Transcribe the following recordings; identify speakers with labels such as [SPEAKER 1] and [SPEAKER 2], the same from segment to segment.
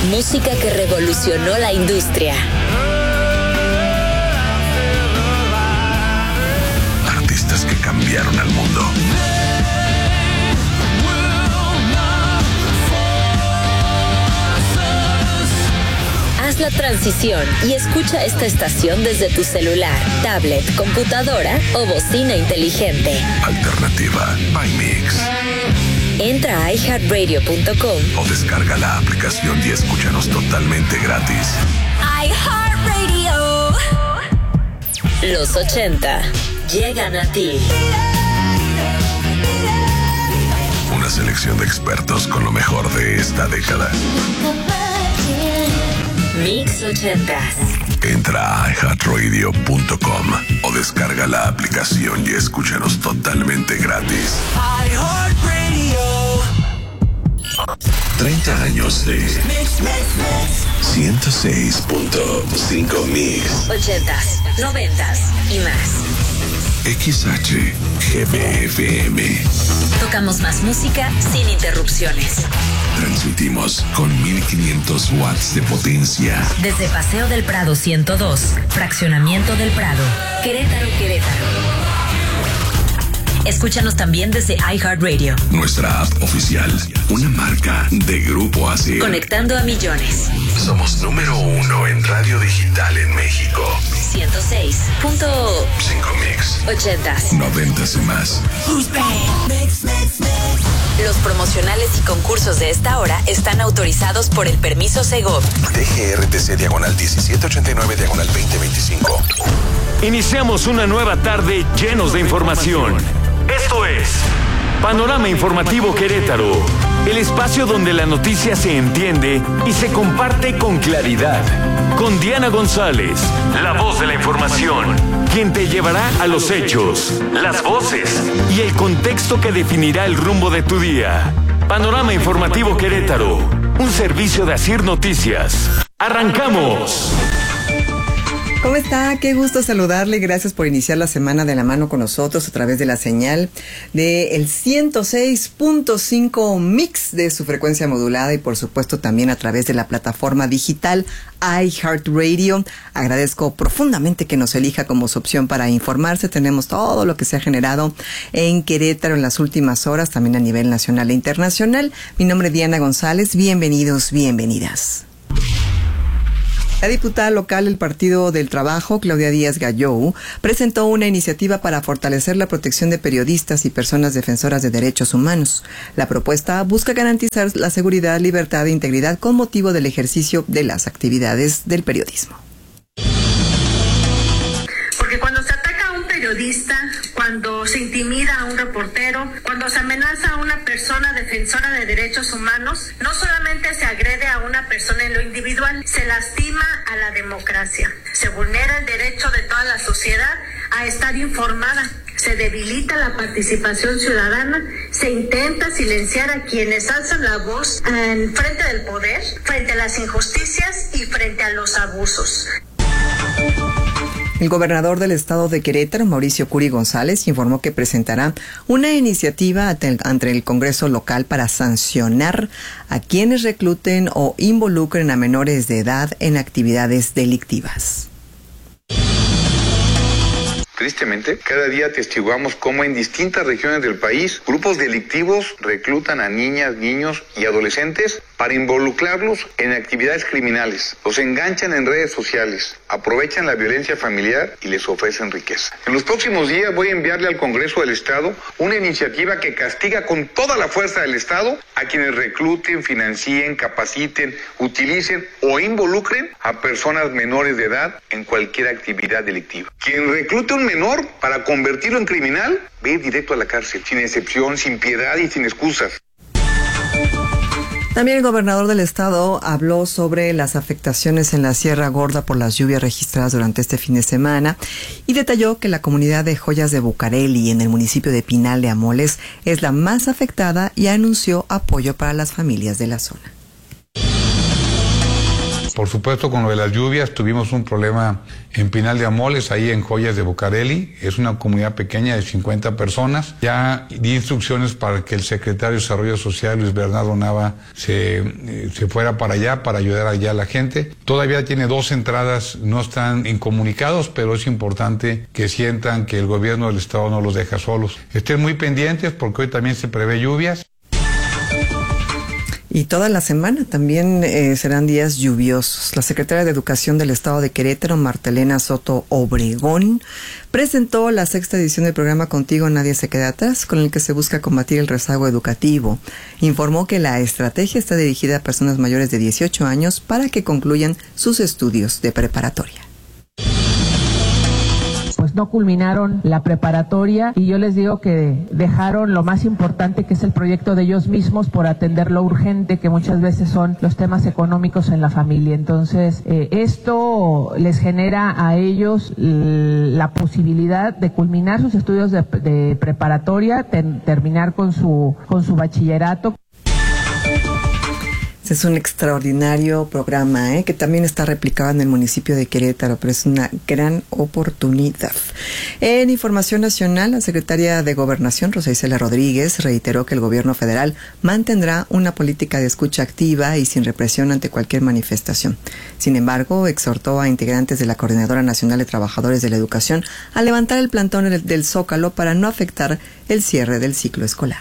[SPEAKER 1] Música que revolucionó la industria.
[SPEAKER 2] Artistas que cambiaron al mundo.
[SPEAKER 1] Haz la transición y escucha esta estación desde tu celular, tablet, computadora o bocina inteligente.
[SPEAKER 2] Alternativa by Mix.
[SPEAKER 1] Entra a iHeartRadio.com
[SPEAKER 2] o descarga la aplicación y escúchanos totalmente gratis.
[SPEAKER 1] iHeartRadio. Los 80 llegan a ti.
[SPEAKER 2] Una selección de expertos con lo mejor de esta década.
[SPEAKER 1] Mix 80.
[SPEAKER 2] Entra a iHeartRadio.com o descarga la aplicación y escúchanos totalmente gratis. iHeartRadio. 30 años de 106.5 Mix.
[SPEAKER 1] 80s, 90s y más.
[SPEAKER 2] XHGBFM.
[SPEAKER 1] Tocamos más música sin interrupciones.
[SPEAKER 2] Transmitimos con 1500 watts de potencia.
[SPEAKER 1] Desde Paseo del Prado 102, Fraccionamiento del Prado, Querétaro, Querétaro. Escúchanos también desde iHeartRadio.
[SPEAKER 2] Nuestra app oficial, una marca de Grupo ASIR.
[SPEAKER 1] Conectando a millones.
[SPEAKER 2] Somos número 1 en radio digital en México.
[SPEAKER 1] 106.5
[SPEAKER 2] Mix.
[SPEAKER 1] 80s.
[SPEAKER 2] 90s y más.
[SPEAKER 1] Los promocionales y concursos de esta hora están autorizados por el permiso Segov.
[SPEAKER 2] DGRTC /1789/2025.
[SPEAKER 3] Iniciamos una nueva tarde llenos de información. Esto es Panorama Informativo Querétaro, el espacio donde la noticia se entiende y se comparte con claridad. Con Diana González, la voz de la información, quien te llevará a los hechos, las voces y el contexto que definirá el rumbo de tu día. Panorama Informativo Querétaro, un servicio de ASIR Noticias. ¡Arrancamos!
[SPEAKER 4] ¿Cómo está? Qué gusto saludarle. Gracias por iniciar la semana de la mano con nosotros a través de la señal de el 106.5 Mix de su frecuencia modulada y por supuesto también a través de la plataforma digital iHeartRadio. Agradezco profundamente que nos elija como su opción para informarse. Tenemos todo lo que se ha generado en Querétaro en las últimas horas, también a nivel nacional e internacional. Mi nombre es Diana González. Bienvenidos, bienvenidas. La diputada local del Partido del Trabajo, Claudia Díaz Gallou, presentó una iniciativa para fortalecer la protección de periodistas y personas defensoras de derechos humanos. La propuesta busca garantizar la seguridad, libertad e integridad con motivo del ejercicio de las actividades del periodismo.
[SPEAKER 5] Porque cuando se ataca a un periodista, cuando se intimida a un reportero, cuando se amenaza a una persona defensora de derechos humanos, no solamente se agrede a una persona en lo individual, se lastima a la democracia, se vulnera el derecho de toda la sociedad a estar informada, se debilita la participación ciudadana, se intenta silenciar a quienes alzan la voz en frente del poder, frente a las injusticias y frente a los abusos.
[SPEAKER 4] El gobernador del estado de Querétaro, Mauricio Curi González, informó que presentará una iniciativa ante el Congreso local para sancionar a quienes recluten o involucren a menores de edad en actividades delictivas.
[SPEAKER 6] Tristemente, cada día atestiguamos cómo en distintas regiones del país grupos delictivos reclutan a niñas, niños y adolescentes para involucrarlos en actividades criminales. Los enganchan en redes sociales, aprovechan la violencia familiar y les ofrecen riqueza. En los próximos días voy a enviarle al Congreso del Estado una iniciativa que castiga con toda la fuerza del Estado a quienes recluten, financien, capaciten, utilicen o involucren a personas menores de edad en cualquier actividad delictiva. Quien reclute un menor para convertirlo en criminal, va a ir directo a la cárcel, sin excepción, sin piedad y sin excusas.
[SPEAKER 4] También el gobernador del estado habló sobre las afectaciones en la Sierra Gorda por las lluvias registradas durante este fin de semana y detalló que la comunidad de Joyas de Bucareli en el municipio de Pinal de Amoles es la más afectada y anunció apoyo para las familias de la zona.
[SPEAKER 7] Por supuesto, con lo de las lluvias tuvimos un problema en Pinal de Amoles, ahí en Joyas de Bucareli. Es una comunidad pequeña de 50 personas. Ya di instrucciones para que el secretario de Desarrollo Social, Luis Bernardo Nava, se fuera para allá, para ayudar allá a la gente. Todavía tiene 2 entradas, no están incomunicados, pero es importante que sientan que el gobierno del estado no los deja solos. Estén muy pendientes porque hoy también se prevé lluvias.
[SPEAKER 4] Y toda la semana también serán días lluviosos. La secretaria de Educación del Estado de Querétaro, Marta Elena Soto Obregón, presentó la 6ª edición del programa Contigo Nadie se queda atrás, con el que se busca combatir el rezago educativo. Informó que la estrategia está dirigida a personas mayores de 18 años para que concluyan sus estudios de preparatoria.
[SPEAKER 8] Pues no culminaron la preparatoria y yo les digo que dejaron lo más importante, que es el proyecto de ellos mismos, por atender lo urgente, que muchas veces son los temas económicos en la familia. Entonces, esto les genera a ellos la posibilidad de culminar sus estudios de preparatoria, terminar con su bachillerato.
[SPEAKER 4] Es un extraordinario programa, que también está replicado en el municipio de Querétaro, pero es una gran oportunidad. En información nacional, la secretaria de Gobernación, Rosa Isela Rodríguez, reiteró que el gobierno federal mantendrá una política de escucha activa y sin represión ante cualquier manifestación. Sin embargo, exhortó a integrantes de la Coordinadora Nacional de Trabajadores de la Educación a levantar el plantón del Zócalo para no afectar el cierre del ciclo escolar.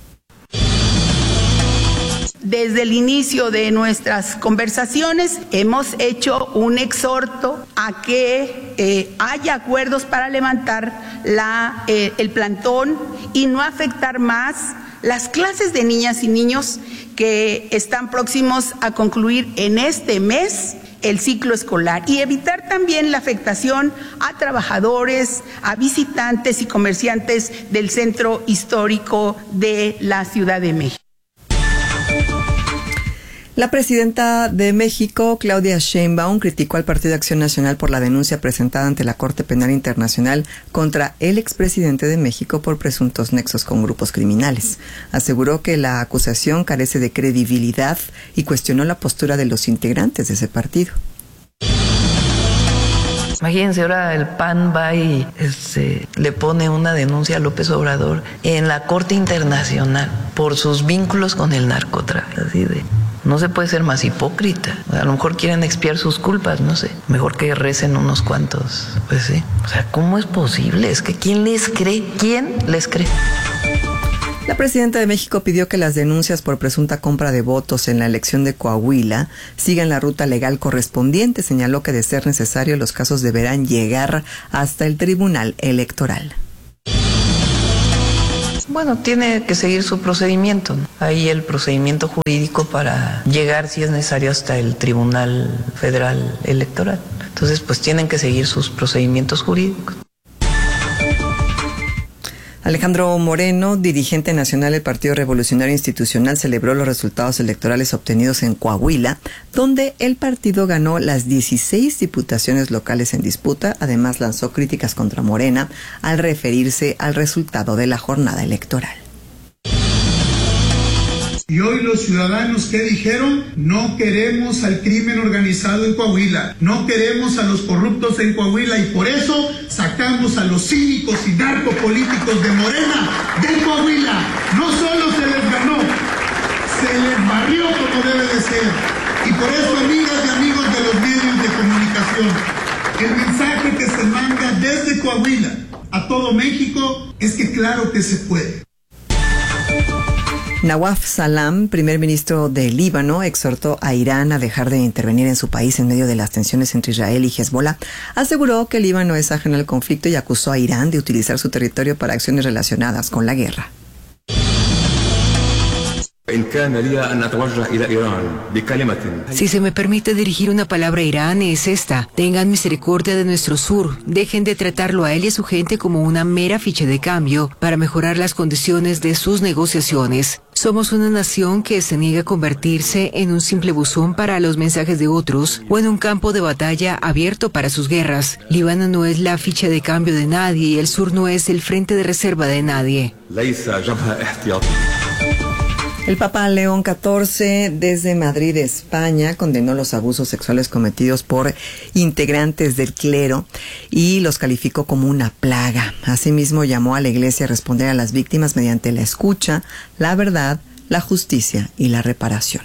[SPEAKER 9] Desde el inicio de nuestras conversaciones hemos hecho un exhorto a que haya acuerdos para levantar el plantón y no afectar más las clases de niñas y niños que están próximos a concluir en este mes el ciclo escolar, y evitar también la afectación a trabajadores, a visitantes y comerciantes del centro histórico de la Ciudad de México.
[SPEAKER 4] La presidenta de México, Claudia Sheinbaum, criticó al Partido Acción Nacional por la denuncia presentada ante la Corte Penal Internacional contra el expresidente de México por presuntos nexos con grupos criminales. Aseguró que la acusación carece de credibilidad y cuestionó la postura de los integrantes de ese partido.
[SPEAKER 10] Imagínense, ahora el PAN va y le pone una denuncia a López Obrador en la Corte Internacional por sus vínculos con el narcotráfico. Así de, no se puede ser más hipócrita. A lo mejor quieren expiar sus culpas, no sé. Mejor que recen unos cuantos. Pues sí. O sea, ¿cómo es posible? Es que ¿quién les cree? ¿Quién les cree?
[SPEAKER 4] La presidenta de México pidió que las denuncias por presunta compra de votos en la elección de Coahuila sigan la ruta legal correspondiente. Señaló que, de ser necesario, los casos deberán llegar hasta el Tribunal Electoral.
[SPEAKER 10] Bueno, tiene que seguir su procedimiento, ¿no? Hay el procedimiento jurídico para llegar, si es necesario, hasta el Tribunal Federal Electoral. Entonces, pues tienen que seguir sus procedimientos jurídicos.
[SPEAKER 4] Alejandro Moreno, dirigente nacional del Partido Revolucionario Institucional, celebró los resultados electorales obtenidos en Coahuila, donde el partido ganó las 16 diputaciones locales en disputa. Además, lanzó críticas contra Morena al referirse al resultado de la jornada electoral.
[SPEAKER 11] Y hoy los ciudadanos, ¿qué dijeron? No queremos al crimen organizado en Coahuila, no queremos a los corruptos en Coahuila, y por eso sacamos a los cínicos y narcopolíticos de Morena de Coahuila. No solo se les ganó, se les barrió como debe de ser. Y por eso, amigas y amigos de los medios de comunicación, el mensaje que se manda desde Coahuila a todo México es que claro que se puede.
[SPEAKER 4] Nawaf Salam, primer ministro de Líbano, exhortó a Irán a dejar de intervenir en su país en medio de las tensiones entre Israel y Hezbollah. Aseguró que Líbano es ajeno al conflicto y acusó a Irán de utilizar su territorio para acciones relacionadas con la guerra.
[SPEAKER 12] Si se me permite dirigir una palabra a Irán, es esta: tengan misericordia de nuestro sur, dejen de tratarlo a él y a su gente como una mera ficha de cambio para mejorar las condiciones de sus negociaciones. Somos una nación que se niega a convertirse en un simple buzón para los mensajes de otros o en un campo de batalla abierto para sus guerras. Líbano no es la ficha de cambio de nadie y el sur no es el frente de reserva de nadie.
[SPEAKER 4] El Papa León XIV desde Madrid, España, condenó los abusos sexuales cometidos por integrantes del clero y los calificó como una plaga. Asimismo, llamó a la Iglesia a responder a las víctimas mediante la escucha, la verdad, la justicia y la reparación.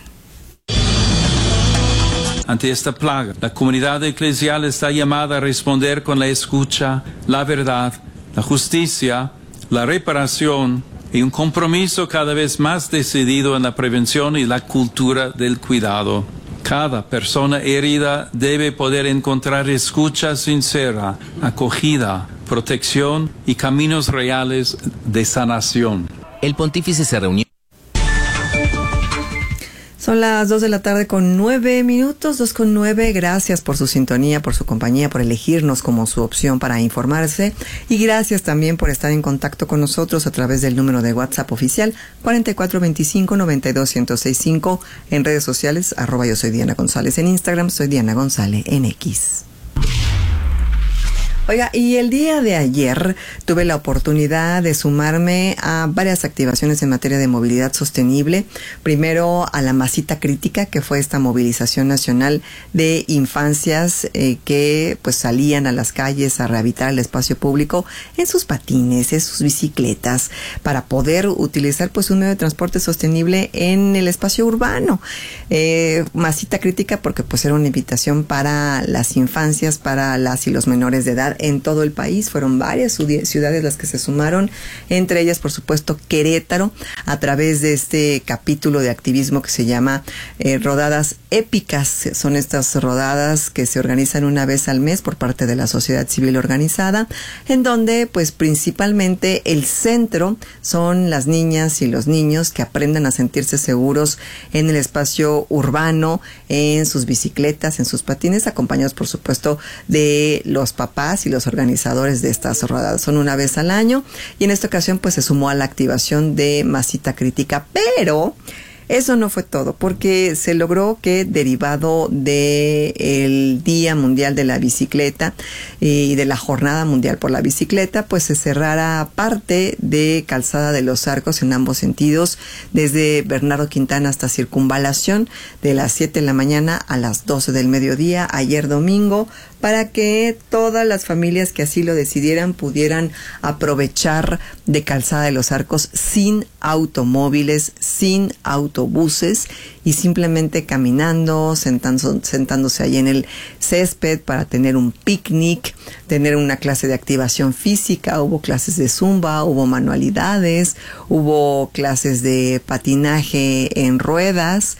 [SPEAKER 13] Ante esta plaga, la comunidad eclesial está llamada a responder con la escucha, la verdad, la justicia, la reparación y un compromiso cada vez más decidido en la prevención y la cultura del cuidado. Cada persona herida debe poder encontrar escucha sincera, acogida, protección y caminos reales de sanación.
[SPEAKER 14] El pontífice se reunió.
[SPEAKER 4] Son las 2:09 p.m, 2:09. Gracias por su sintonía, por su compañía, por elegirnos como su opción para informarse. Y gracias también por estar en contacto con nosotros a través del número de WhatsApp oficial 4425-92-1065. En redes sociales, @yo soy Diana González. En Instagram, soy Diana González NX. Oiga, y el día de ayer tuve la oportunidad de sumarme a varias activaciones en materia de movilidad sostenible. Primero a la Masita Crítica, que fue esta movilización nacional de infancias que pues salían a las calles a rehabilitar el espacio público en sus patines, en sus bicicletas, para poder utilizar pues un medio de transporte sostenible en el espacio urbano. Masita Crítica porque pues era una invitación para las infancias, para las y los menores de edad en todo el país. Fueron varias ciudades las que se sumaron, entre ellas por supuesto Querétaro, a través de este capítulo de activismo que se llama Rodadas Épicas. Son estas rodadas que se organizan una vez al mes por parte de la sociedad civil organizada, en donde pues principalmente el centro son las niñas y los niños que aprendan a sentirse seguros en el espacio urbano, en sus bicicletas, en sus patines, acompañados por supuesto de los papás y los organizadores de estas rodadas. Son una vez al año y en esta ocasión pues se sumó a la activación de Masita Crítica, pero eso no fue todo, porque se logró que, derivado del Día Mundial de la Bicicleta y de la Jornada Mundial por la Bicicleta, pues se cerrara parte de Calzada de los Arcos en ambos sentidos, desde Bernardo Quintana hasta Circunvalación, de las 7 de la mañana a las 12 del mediodía, ayer domingo, para que todas las familias que así lo decidieran pudieran aprovechar de Calzada de los Arcos sin automóviles, sin autobuses y simplemente caminando, sentándose ahí en el césped para tener un picnic, tener una clase de activación física. Hubo clases de zumba, hubo manualidades, hubo clases de patinaje en ruedas,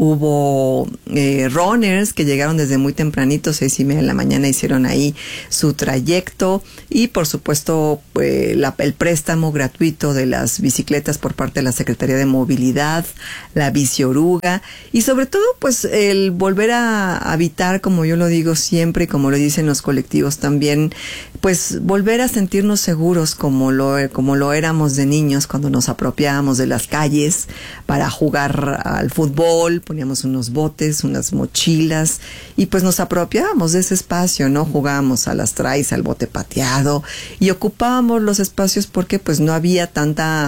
[SPEAKER 4] hubo runners que llegaron desde muy tempranito, 6:30 de la mañana, hicieron ahí su trayecto y por supuesto el préstamo gratuito de las bicicletas por parte de la Secretaría de Movilidad, la Bici Oruga y sobre todo pues el volver a habitar, como yo lo digo siempre, como lo dicen los colectivos también, pues volver a sentirnos seguros como lo éramos de niños cuando nos apropiábamos de las calles para jugar al fútbol, poníamos unos botes, unas mochilas y pues nos apropiábamos de ese espacio, ¿no? Jugábamos a las traes, al bote pateado y ocupábamos los espacios porque pues no había tanta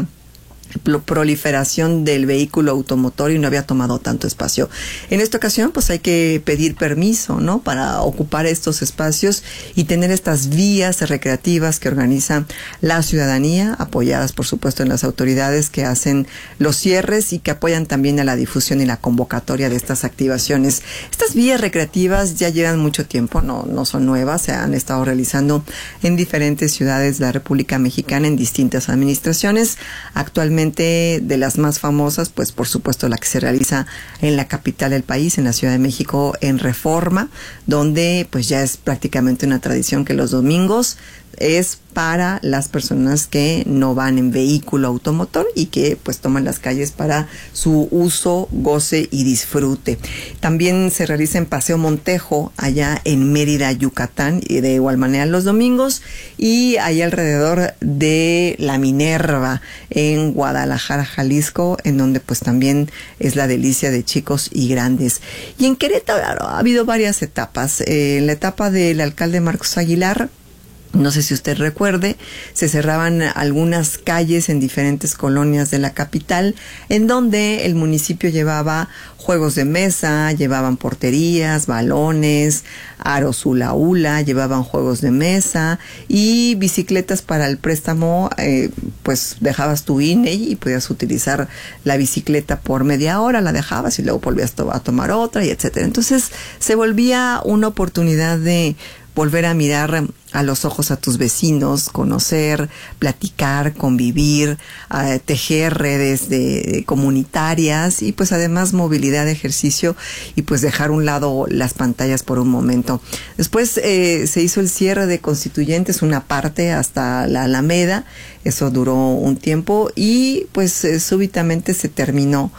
[SPEAKER 4] proliferación del vehículo automotor y no había tomado tanto espacio. En esta ocasión pues hay que pedir permiso, ¿no? Para ocupar estos espacios y tener estas vías recreativas que organiza la ciudadanía, apoyadas por supuesto en las autoridades que hacen los cierres y que apoyan también a la difusión y la convocatoria de estas activaciones. Estas vías recreativas ya llevan mucho tiempo, no son nuevas, se han estado realizando en diferentes ciudades de la República Mexicana, en distintas administraciones. Actualmente de las más famosas, pues por supuesto la que se realiza en la capital del país, en la Ciudad de México, en Reforma, donde pues ya es prácticamente una tradición que los domingos es para las personas que no van en vehículo automotor y que pues toman las calles para su uso, goce y disfrute. También se realiza en Paseo Montejo, allá en Mérida, Yucatán, y de igual manera los domingos, y ahí alrededor de La Minerva, en Guadalajara, Jalisco, en donde pues también es la delicia de chicos y grandes. Y en Querétaro ha habido varias etapas. En la etapa del alcalde Marcos Aguilar, No sé si usted recuerde, se cerraban algunas calles en diferentes colonias de la capital, en donde el municipio llevaba juegos de mesa, llevaban porterías, balones, aros hula hula, llevaban juegos de mesa y bicicletas para el préstamo. Pues dejabas tu INE y podías utilizar la bicicleta por media hora, la dejabas y luego volvías a tomar otra y etcétera. Entonces se volvía una oportunidad de volver a mirar a los ojos a tus vecinos, conocer, platicar, convivir, tejer redes comunitarias y pues además movilidad de ejercicio y pues dejar a un lado las pantallas por un momento. Después se hizo el cierre de Constituyentes, una parte hasta la Alameda, eso duró un tiempo y pues súbitamente se terminó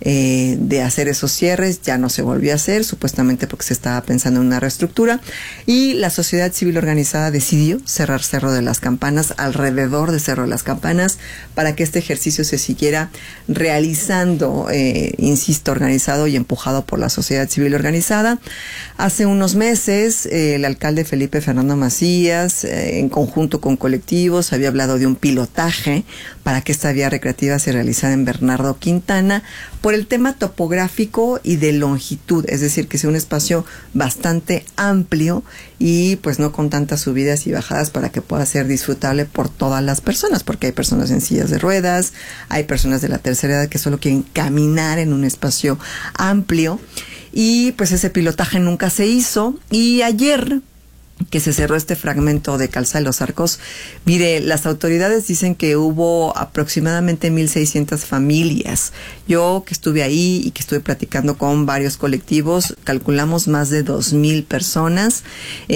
[SPEAKER 4] de hacer esos cierres, ya no se volvió a hacer, supuestamente porque se estaba pensando en una reestructura y la sociedad civil organizada decidió cerrar Cerro de las Campanas, alrededor de Cerro de las Campanas, para que este ejercicio se siguiera realizando, insisto, organizado y empujado por la sociedad civil organizada. Hace unos meses, el alcalde Felipe Fernando Macías, en conjunto con colectivos, había hablado de un pilotaje para que esta vía recreativa se realizara en Bernardo Quintana, por el tema topográfico y de longitud, es decir, que sea un espacio bastante amplio y pues no con tantas subidas y bajadas para que pueda ser disfrutable por todas las personas, porque hay personas en sillas de ruedas, hay personas de la tercera edad que solo quieren caminar en un espacio amplio y pues ese pilotaje nunca se hizo y ayer que se cerró este fragmento de Calzada de los Arcos, mire, las autoridades dicen que hubo aproximadamente 1,600 familias. Yo que estuve ahí y que estuve platicando con varios colectivos, calculamos más de 2,000 personas,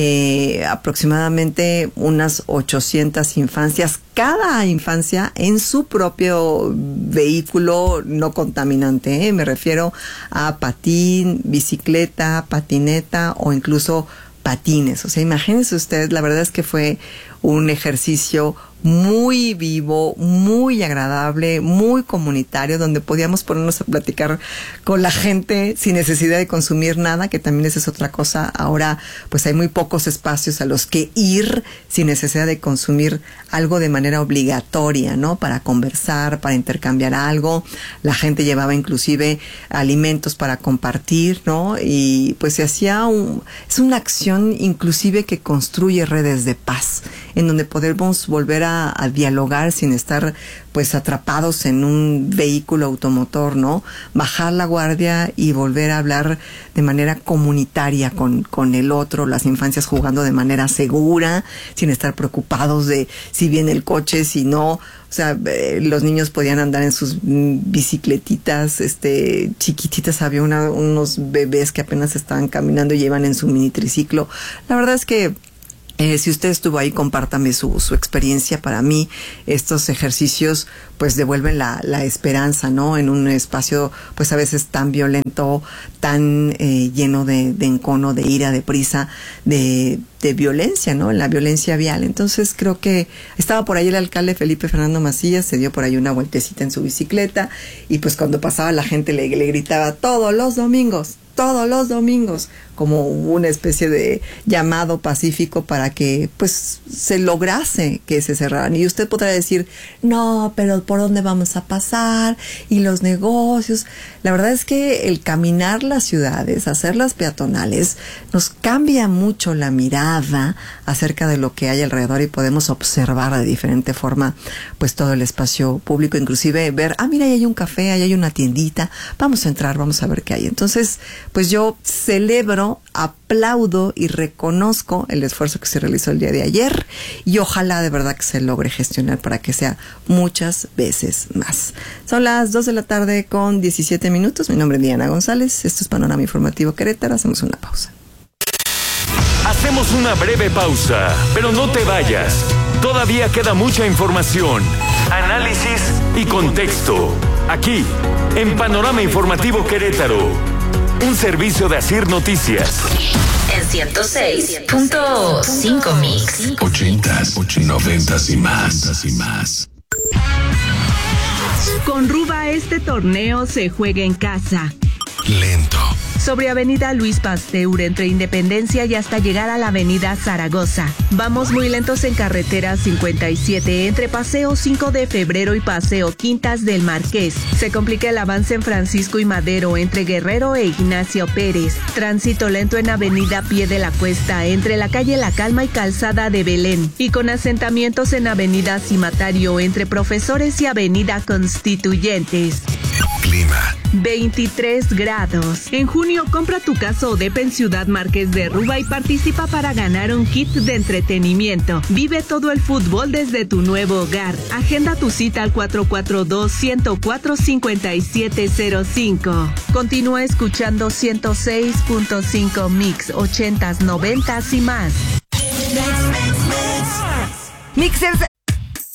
[SPEAKER 4] aproximadamente unas 800 infancias, cada infancia en su propio vehículo no contaminante, me refiero a patín, bicicleta, patineta o incluso patines. O sea, imagínense ustedes, la verdad es que fue un ejercicio muy vivo, muy agradable, muy comunitario, donde podíamos ponernos a platicar con la gente sin necesidad de consumir nada, que también esa es otra cosa. Ahora pues hay muy pocos espacios a los que ir sin necesidad de consumir algo de manera obligatoria, ¿no? Para conversar, para intercambiar algo. La gente llevaba inclusive alimentos para compartir, ¿no? Y pues se hacía es una acción inclusive que construye redes de paz, en donde podemos volver a dialogar sin estar pues atrapados en un vehículo automotor, ¿no? Bajar la guardia y volver a hablar de manera comunitaria con el otro, las infancias jugando de manera segura, sin estar preocupados de si viene el coche, si no. O sea, los niños podían andar en sus bicicletitas, chiquititas. Había unos bebés que apenas estaban caminando y iban en su mini triciclo. La verdad es que si usted estuvo ahí, compártame su experiencia. Para mí, estos ejercicios pues devuelven la esperanza, ¿no? En un espacio pues a veces tan violento, tan lleno de encono, de ira, de prisa, de violencia, ¿no? La violencia vial. Entonces creo que estaba por ahí el alcalde Felipe Fernando Macías, se dio por ahí una vueltecita en su bicicleta y pues cuando pasaba la gente le gritaba todos los domingos, como una especie de llamado pacífico para que pues se lograse que se cerraran. Y usted podrá decir, no, pero ¿por dónde vamos a pasar? Y los negocios. La verdad es que el caminar las ciudades, hacerlas peatonales, nos cambia mucho la mirada acerca de lo que hay alrededor y podemos observar de diferente forma pues todo el espacio público, inclusive ver, mira, ahí hay un café, ahí hay una tiendita, vamos a entrar, vamos a ver qué hay. Entonces, pues yo celebro, aplaudo y reconozco el esfuerzo que se realizó el día de ayer y ojalá de verdad que se logre gestionar para que sea muchas veces más. Son las 2:17 p.m. Mi nombre es Diana González, esto es Panorama Informativo Querétaro, hacemos una pausa.
[SPEAKER 3] Hacemos una breve pausa, pero no te vayas. Todavía queda mucha información, análisis y contexto. Aquí, en Panorama Informativo Querétaro, un servicio de Asir Noticias.
[SPEAKER 1] En 106.5 Mix.
[SPEAKER 2] 80s, 90s y más.
[SPEAKER 14] Con Ruba este torneo se juega en casa.
[SPEAKER 2] Lento,
[SPEAKER 14] sobre Avenida Luis Pasteur entre Independencia y hasta llegar a la Avenida Zaragoza. Vamos muy lentos en carretera 57 entre Paseo 5 de Febrero y Paseo Quintas del Marqués. Se complica el avance en Francisco y Madero entre Guerrero e Ignacio Pérez. Tránsito lento en Avenida Pie de la Cuesta entre la calle La Calma y Calzada de Belén. Y con asentamientos en Avenida Cimatario entre Profesores y Avenida Constituyentes.
[SPEAKER 2] Clima.
[SPEAKER 14] 23 grados. En junio compra tu casa o depa en Ciudad Marqués de Ruba y participa para ganar un kit de entretenimiento. Vive todo el fútbol desde tu nuevo hogar. Agenda tu cita al 442-104-5705. Continúa escuchando 106.5 Mix, 80s, 90s y más.
[SPEAKER 15] Mixers,